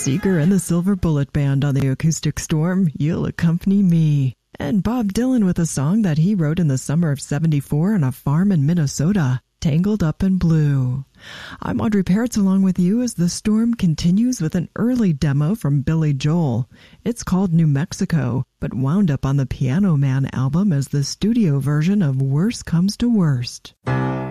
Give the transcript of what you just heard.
Seeger and the Silver Bullet Band on the Acoustic Storm, You'll Accompany Me. And Bob Dylan with a song that he wrote in the summer of '74 on a farm in Minnesota, Tangled Up in Blue. I'm Audrey Peretz along with you as the storm continues with an early demo from Billy Joel. It's called New Mexico, but wound up on the Piano Man album as the studio version of Worst Comes to Worst.